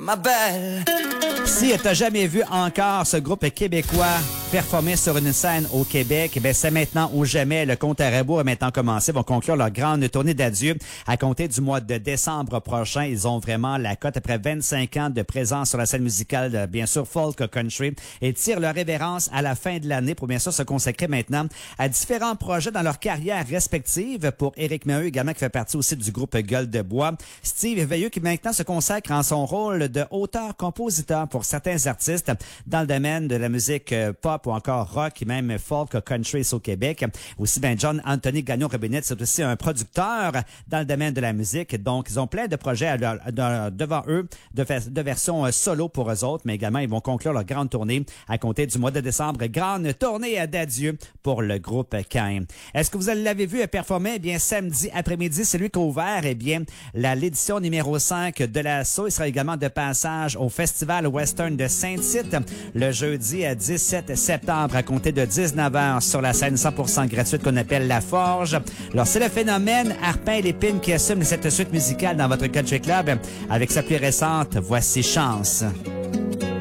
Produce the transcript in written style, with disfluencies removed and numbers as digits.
ma belle. Si tu n'as jamais vu encore ce groupe québécois performer sur une scène au Québec, ben c'est maintenant ou jamais. Le compte à rebours est maintenant commencé. Ils vont conclure leur grande tournée d'adieu à compter du mois de décembre prochain. Ils ont vraiment la cote après 25 ans de présence sur la scène musicale, bien sûr, folk country, et tirent leur révérence à la fin de l'année pour bien sûr se consacrer maintenant à différents projets dans leur carrière respective. Pour Éric Maheu également, qui fait partie aussi du groupe Gueule de Bois. Steve Veilleux qui maintenant se consacre en son rôle de auteur-compositeur pour certains artistes dans le domaine de la musique pop ou encore rock et même folk country au Québec. Aussi, ben John Anthony Gagnon-Robinette, c'est aussi un producteur dans le domaine de la musique. Donc, ils ont plein de projets devant eux, de versions solo pour eux autres, mais également, ils vont conclure leur grande tournée à compter du mois de décembre. Grande tournée d'adieu pour le groupe Cain. Est-ce que vous l'avez vu performer? Eh bien, samedi après-midi, c'est lui qui a ouvert, eh bien, l'édition numéro 5 de l'assaut. Il sera également de passage au Festival Western de Saint-Tite le jeudi 17 septembre à compter de 19h sur la scène 100% gratuite qu'on appelle La Forge. Alors, c'est le phénomène Arpin Lépine qui assume cette suite musicale dans votre Country Club avec sa plus récente Voici Chance.